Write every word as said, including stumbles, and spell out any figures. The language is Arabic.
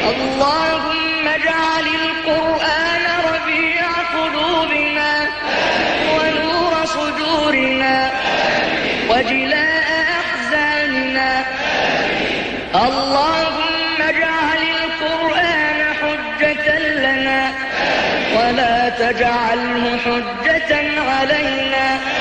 اللهم اجعل القرآن ربيع قلوبنا ونور صدورنا وجلاء أحزاننا. اللهم اجعل القرآن حجة لنا ولا تجعله حجة علينا.